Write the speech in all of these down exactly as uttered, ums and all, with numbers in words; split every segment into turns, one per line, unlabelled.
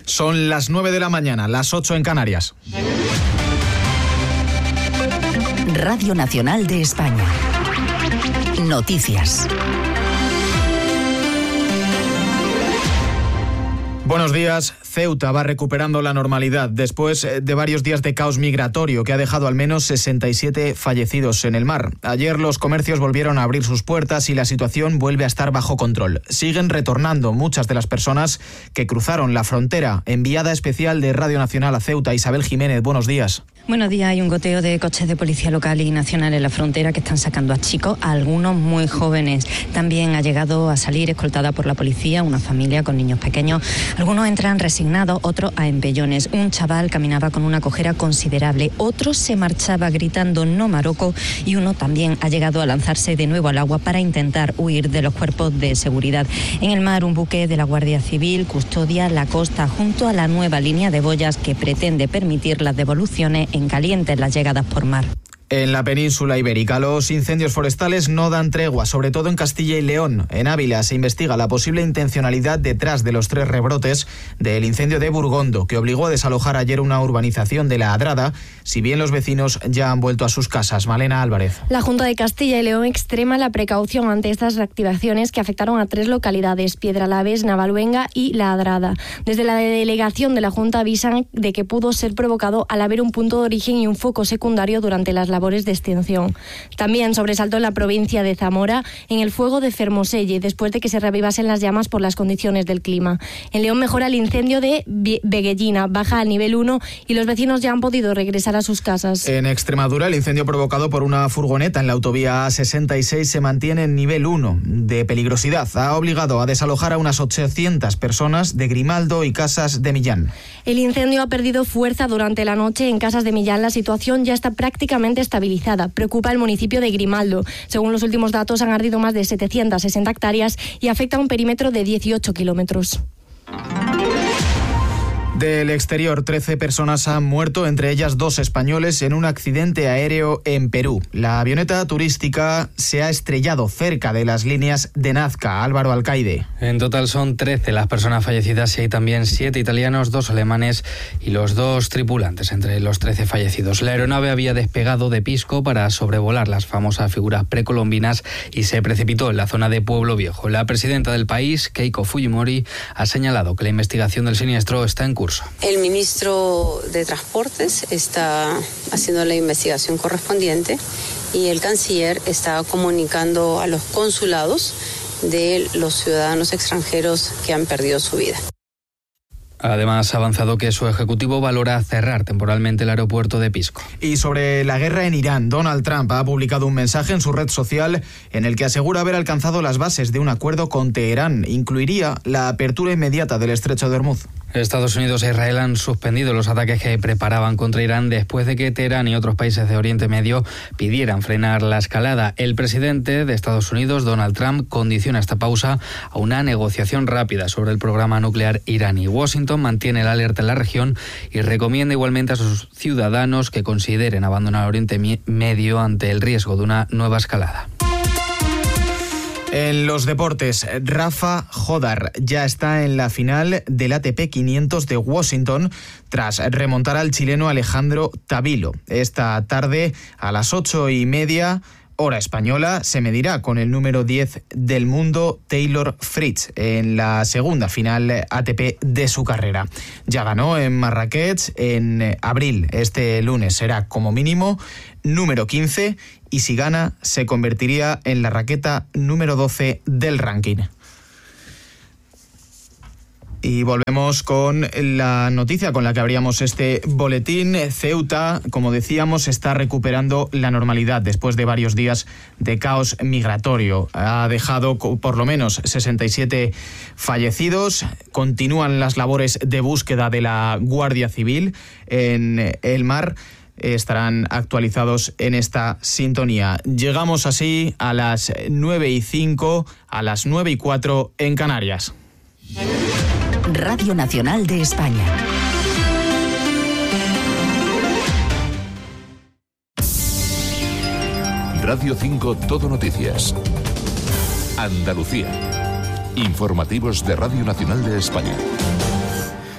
Son las nueve de la mañana, las ocho en Canarias.
Radio Nacional de España. Noticias.
Buenos días. Ceuta va recuperando la normalidad después de varios días de caos migratorio que ha dejado al menos sesenta y siete fallecidos en el mar. Ayer los comercios volvieron a abrir sus puertas y la situación vuelve a estar bajo control. Siguen retornando muchas de las personas que cruzaron la frontera. Enviada especial de Radio Nacional a Ceuta, Isabel Jiménez, buenos días.
Buenos días. Hay un goteo de coches de policía local y nacional en la frontera que están sacando a chicos, a algunos muy jóvenes. También ha llegado a salir escoltada por la policía una familia con niños pequeños. Algunos entran resignados, otros a empellones. Un chaval caminaba con una cojera considerable, otro se marchaba gritando "no Maroko" y uno también ha llegado a lanzarse de nuevo al agua para intentar huir de los cuerpos de seguridad. En el mar, un buque de la Guardia Civil custodia la costa junto a la nueva línea de boyas que pretende permitir las devoluciones en caliente en las llegadas por mar.
En la península ibérica, los incendios forestales no dan tregua, sobre todo en Castilla y León. En Ávila se investiga la posible intencionalidad detrás de los tres rebrotes del incendio de Burgondo, que obligó a desalojar ayer una urbanización de La Adrada, si bien los vecinos ya han vuelto a sus casas. Malena Álvarez.
La Junta de Castilla y León extrema la precaución ante estas reactivaciones que afectaron a tres localidades, Piedralaves, Navaluenga y La Adrada. Desde la delegación de la Junta avisan de que pudo ser provocado al haber un punto de origen y un foco secundario durante las labores de extinción. También sobresaltó en la provincia de Zamora en el fuego de Fermoselle, después de que se reavivasen las llamas por las condiciones del clima. En León mejora el incendio de Veguellina, baja al nivel uno y los vecinos ya han podido regresar a sus casas.
En Extremadura, el incendio provocado por una furgoneta en la autovía A sesenta y seis se mantiene en nivel uno de peligrosidad. Ha obligado a desalojar a unas ochocientas personas de Grimaldo y Casas de Millán.
El incendio ha perdido fuerza durante la noche en Casas de Millán. La situación ya está prácticamente estabilizada. Preocupa el municipio de Grimaldo. Según los últimos datos, han ardido más de setecientas sesenta hectáreas y afecta a un perímetro de dieciocho kilómetros.
Del exterior, trece personas han muerto, entre ellas dos españoles, en un accidente aéreo en Perú. La avioneta turística se ha estrellado cerca de las líneas de Nazca. Álvaro Alcaide.
En total son trece las personas fallecidas y hay también siete italianos, dos alemanes y los dos tripulantes entre los trece fallecidos. La aeronave había despegado de Pisco para sobrevolar las famosas figuras precolombinas y se precipitó en la zona de Pueblo Viejo. La presidenta del país, Keiko Fujimori, ha señalado que la investigación del siniestro está en curso.
El ministro de Transportes está haciendo la investigación correspondiente y el canciller está comunicando a los consulados de los ciudadanos extranjeros que han perdido su vida.
Además, ha avanzado que su ejecutivo valora cerrar temporalmente el aeropuerto de Pisco.
Y sobre la guerra en Irán, Donald Trump ha publicado un mensaje en su red social en el que asegura haber alcanzado las bases de un acuerdo con Teherán. Incluiría la apertura inmediata del estrecho de Hormuz.
Estados Unidos e Israel han suspendido los ataques que preparaban contra Irán después de que Teherán y otros países de Oriente Medio pidieran frenar la escalada. El presidente de Estados Unidos, Donald Trump, condiciona esta pausa a una negociación rápida sobre el programa nuclear iraní. Washington mantiene la alerta en la región y recomienda igualmente a sus ciudadanos que consideren abandonar Oriente Medio ante el riesgo de una nueva escalada.
En los deportes, Rafa Jodar ya está en la final del A T P quinientos de Washington tras remontar al chileno Alejandro Tavilo. Esta tarde a las ocho y media hora española se medirá con el número diez del mundo, Taylor Fritz, en la segunda final A T P de su carrera. Ya ganó en Marrakech en abril. Este lunes será como mínimo número quince y si gana se convertiría en la raqueta número doce del ranking. Y volvemos con la noticia con la que abríamos este boletín. Ceuta, como decíamos, está recuperando la normalidad después de varios días de caos migratorio. Ha dejado por lo menos sesenta y siete fallecidos. Continúan las labores de búsqueda de la Guardia Civil en el mar. Estarán actualizados en esta sintonía. Llegamos así a las nueve y cinco, a las nueve y cuatro en Canarias.
Radio Nacional de España.
Radio cinco Todo Noticias. Andalucía. Informativos de Radio Nacional de España.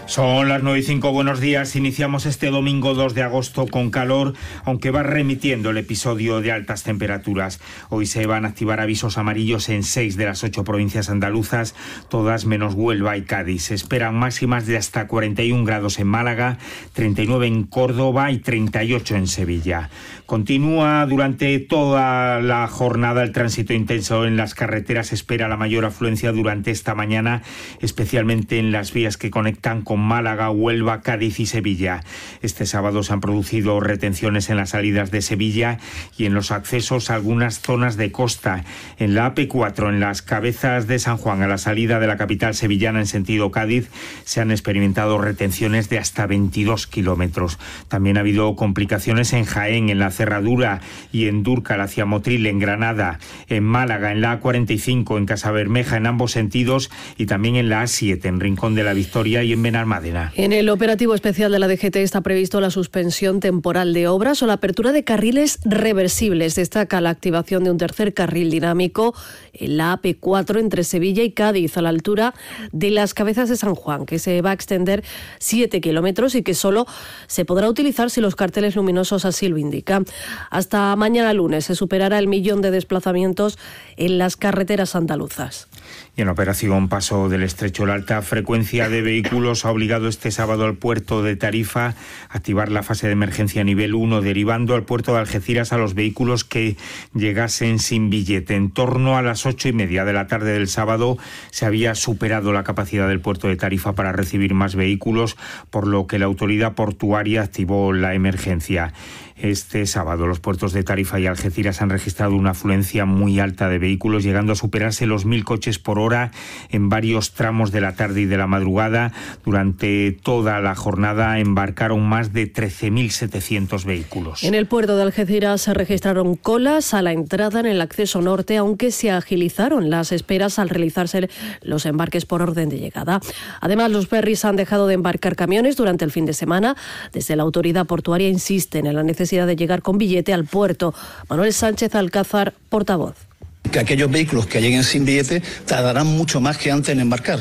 Son las nueve y cinco, buenos días. Iniciamos este domingo dos de agosto con calor, aunque va remitiendo el episodio de altas temperaturas. Hoy se van a activar avisos amarillos en seis de las ocho provincias andaluzas, todas menos Huelva y Cádiz. Se esperan máximas de hasta cuarenta y un grados en Málaga, treinta y nueve en Córdoba y treinta y ocho en Sevilla. Continúa durante toda la jornada el tránsito intenso en las carreteras. Se espera la mayor afluencia durante esta mañana, especialmente en las vías que conectan con Málaga, Huelva, Cádiz y Sevilla. Este sábado se han producido retenciones en las salidas de Sevilla y en los accesos a algunas zonas de costa. En la A P cuatro, en las Cabezas de San Juan, a la salida de la capital sevillana en sentido Cádiz, se han experimentado retenciones de hasta veintidós kilómetros. También ha habido complicaciones en Jaén, en la Cerradura y en Dúrcal hacia Motril, en Granada, en Málaga, en la A cuarenta y cinco, en Casabermeja, en ambos sentidos, y también en la A siete, en Rincón de la Victoria y en Benalmádena.
En el operativo especial de la D G T está previsto la suspensión temporal de obras o la apertura de carriles reversibles. Destaca la activación de un tercer carril dinámico en la A P cuatro entre Sevilla y Cádiz, a la altura de las Cabezas de San Juan, que se va a extender siete kilómetros y que solo se podrá utilizar si los carteles luminosos así lo indican. Hasta mañana lunes se superará el millón de desplazamientos en las carreteras andaluzas.
Y en la operación Paso del Estrecho, la alta frecuencia de vehículos ha obligado este sábado al puerto de Tarifa a activar la fase de emergencia nivel uno, derivando al puerto de Algeciras a los vehículos que llegasen sin billete. En torno a las ocho y media de la tarde del sábado se había superado la capacidad del puerto de Tarifa para recibir más vehículos, por lo que la autoridad portuaria activó la emergencia. Este sábado los puertos de Tarifa y Algeciras han registrado una afluencia muy alta de vehículos, llegando a superarse los mil coches por hora en varios tramos de la tarde y de la madrugada. Durante toda la jornada embarcaron más de trece mil setecientos vehículos.
En el puerto de Algeciras se registraron colas a la entrada en el acceso norte, aunque se agilizaron las esperas al realizarse los embarques por orden de llegada. Además, los ferries han dejado de embarcar camiones durante el fin de semana. Desde la autoridad portuaria insisten en la necesidad de llegar con billete al puerto. Manuel Sánchez Alcázar, portavoz.
Que aquellos vehículos que lleguen sin billete tardarán mucho más que antes en embarcar.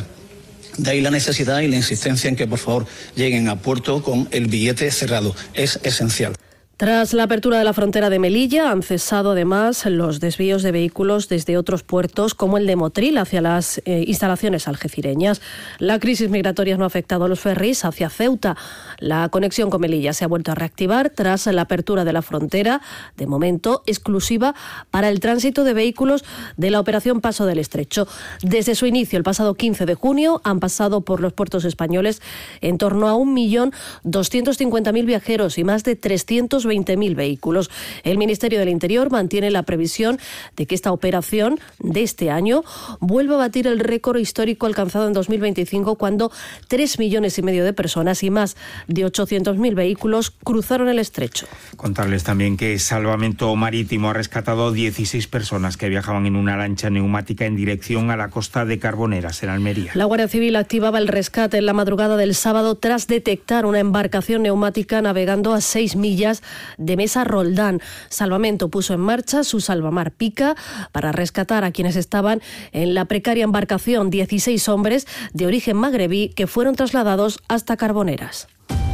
De ahí la necesidad y la insistencia en que por favor lleguen a puerto con el billete cerrado. Es esencial.
Tras la apertura de la frontera de Melilla, han cesado además los desvíos de vehículos desde otros puertos, como el de Motril, hacia las eh, instalaciones algecireñas. La crisis migratoria no ha afectado a los ferries hacia Ceuta. La conexión con Melilla se ha vuelto a reactivar tras la apertura de la frontera, de momento exclusiva para el tránsito de vehículos de la operación Paso del Estrecho. Desde su inicio, el pasado quince de junio, han pasado por los puertos españoles en torno a un millón doscientos cincuenta mil viajeros y más de trescientos veinte mil vehículos. El Ministerio del Interior mantiene la previsión de que esta operación de este año vuelva a batir el récord histórico alcanzado en dos mil veinticinco, cuando tres millones y medio de personas y más de ochocientos mil vehículos cruzaron el estrecho.
Contarles también que Salvamento Marítimo ha rescatado dieciséis personas que viajaban en una lancha neumática en dirección a la costa de Carboneras, en Almería.
La Guardia Civil activaba el rescate en la madrugada del sábado tras detectar una embarcación neumática navegando a seis millas de Mesa Roldán. Salvamento puso en marcha su Salvamar Pica para rescatar a quienes estaban en la precaria embarcación, dieciséis hombres de origen magrebí que fueron trasladados hasta Carboneras.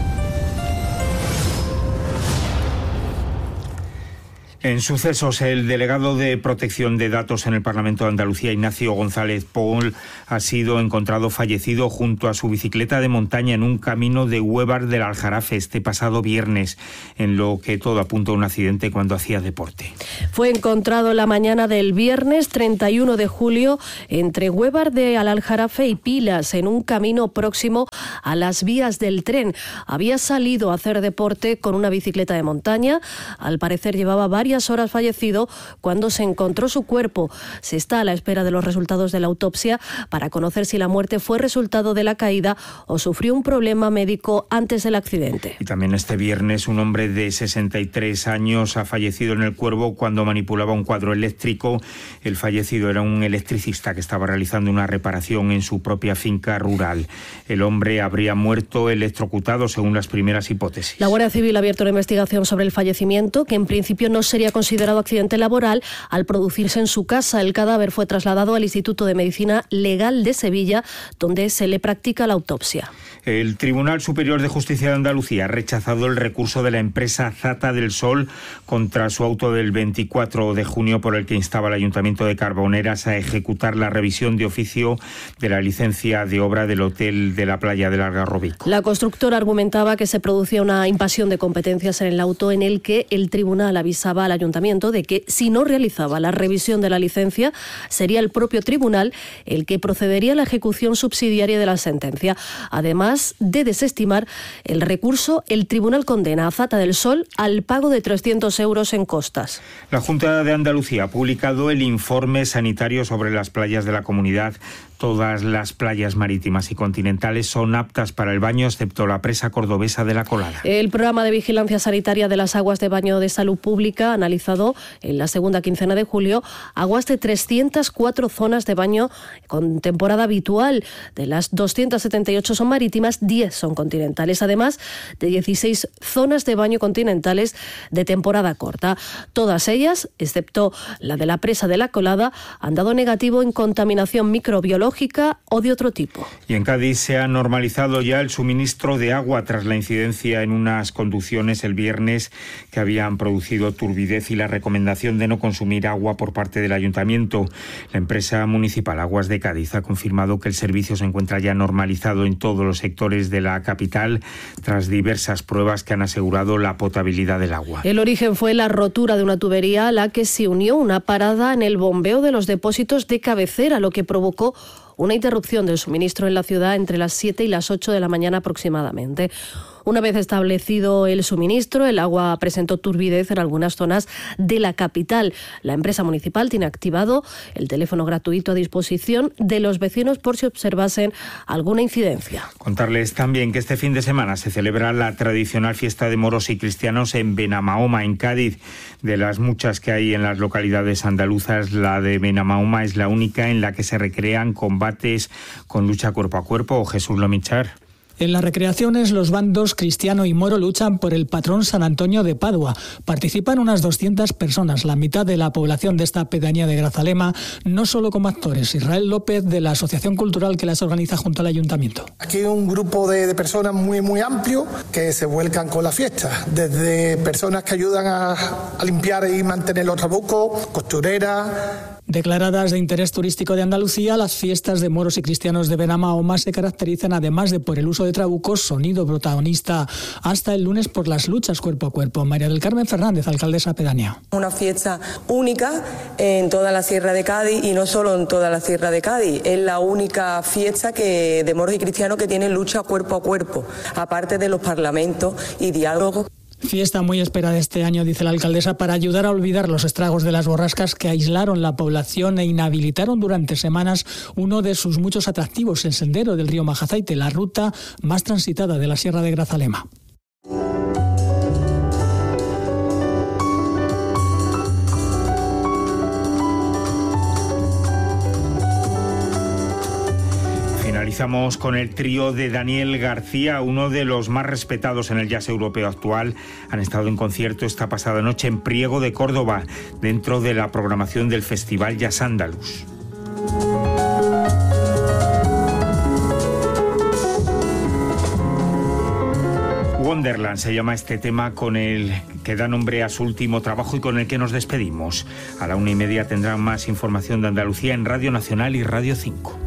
En sucesos, el delegado de Protección de Datos en el Parlamento de Andalucía, Ignacio González Pol, ha sido encontrado fallecido junto a su bicicleta de montaña en un camino de Huévar del Aljarafe este pasado viernes, en lo que todo apunta a un accidente cuando hacía deporte.
Fue encontrado la mañana del viernes treinta y uno de julio entre Huévar de Aljarafe y Pilas, en un camino próximo a las vías del tren. Había salido a hacer deporte con una bicicleta de montaña. Al parecer llevaba varias horas fallecido cuando se encontró su cuerpo. Se está a la espera de los resultados de la autopsia para conocer si la muerte fue resultado de la caída o sufrió un problema médico antes del accidente.
Y también este viernes un hombre de sesenta y tres años ha fallecido en el Cuervo cuando manipulaba un cuadro eléctrico. El fallecido era un electricista que estaba realizando una reparación en su propia finca rural. El hombre habría muerto electrocutado según las primeras hipótesis.
La Guardia Civil ha abierto una investigación sobre el fallecimiento, que en principio no sería había considerado accidente laboral al producirse en su casa. El cadáver fue trasladado al Instituto de Medicina Legal de Sevilla, donde se le practica la autopsia.
El Tribunal Superior de Justicia de Andalucía ha rechazado el recurso de la empresa Zata del Sol contra su auto del veinticuatro de junio por el que instaba al Ayuntamiento de Carboneras a ejecutar la revisión de oficio de la licencia de obra del hotel de la playa del Algarrobico.
La constructora argumentaba que se producía una invasión de competencias en el auto en el que el tribunal avisaba al Ayuntamiento de que si no realizaba la revisión de la licencia sería el propio tribunal el que procedería a la ejecución subsidiaria de la sentencia. Además de desestimar el recurso, el tribunal condena a Zata del Sol al pago de trescientos euros en costas.
La Junta de Andalucía ha publicado el informe sanitario sobre las playas de la comunidad. Todas las playas marítimas y continentales son aptas para el baño, excepto la presa cordobesa de La Colada.
El programa de vigilancia sanitaria de las aguas de baño de salud pública ha analizado en la segunda quincena de julio aguas de trescientas cuatro zonas de baño con temporada habitual. De las doscientas setenta y ocho son marítimas, diez son continentales, además de dieciséis zonas de baño continentales de temporada corta. Todas ellas, excepto la de la presa de La Colada, han dado negativo en contaminación microbiológica o de otro tipo.
Y en Cádiz se ha normalizado ya el suministro de agua tras la incidencia en unas conducciones el viernes que habían producido turbidez y la recomendación de no consumir agua por parte del Ayuntamiento. La empresa municipal Aguas de Cádiz ha confirmado que el servicio se encuentra ya normalizado en todos los sectores de la capital tras diversas pruebas que han asegurado la potabilidad del agua.
El origen fue la rotura de una tubería a la que se unió una parada en el bombeo de los depósitos de cabecera, lo que provocó una interrupción del suministro en la ciudad entre las siete y las ocho de la mañana aproximadamente. Una vez establecido el suministro, el agua presentó turbidez en algunas zonas de la capital. La empresa municipal tiene activado el teléfono gratuito a disposición de los vecinos por si observasen alguna incidencia.
Contarles también que este fin de semana se celebra la tradicional fiesta de moros y cristianos en Benamahoma, en Cádiz. De las muchas que hay en las localidades andaluzas, la de Benamahoma es la única en la que se recrean combates con lucha cuerpo a cuerpo. Jesús Lomichar.
En las recreaciones, los bandos cristiano y moro luchan por el patrón San Antonio de Padua. Participan unas doscientas personas, la mitad de la población de esta pedanía de Grazalema, no solo como actores. Israel López, de la Asociación Cultural que las organiza junto al Ayuntamiento.
Aquí hay un grupo de, de personas muy, muy amplio que se vuelcan con la fiesta. Desde personas que ayudan a, a limpiar y mantener los trabucos, costureras.
Declaradas de interés turístico de Andalucía, las fiestas de moros y cristianos de Benamahoma se caracterizan además de por el uso de trabucos, sonido protagonista hasta el lunes por las luchas cuerpo a cuerpo. María del Carmen Fernández, alcaldesa pedánea.
Una fiesta única en toda la Sierra de Cádiz y no solo en toda la Sierra de Cádiz. Es la única fiesta que, de moros y cristianos que tiene lucha cuerpo a cuerpo, aparte de los parlamentos y diálogos.
Fiesta muy esperada este año, dice la alcaldesa, para ayudar a olvidar los estragos de las borrascas que aislaron la población e inhabilitaron durante semanas uno de sus muchos atractivos, el sendero del río Majazaite, la ruta más transitada de la Sierra de Grazalema.
Finalizamos con el trío de Daniel García, uno de los más respetados en el jazz europeo actual. Han estado en concierto esta pasada noche en Priego de Córdoba, dentro de la programación del Festival Jazz Andaluz. Wonderland se llama este tema con el que da nombre a su último trabajo y con el que nos despedimos. A la una y media tendrán más información de Andalucía en Radio Nacional y Radio cinco.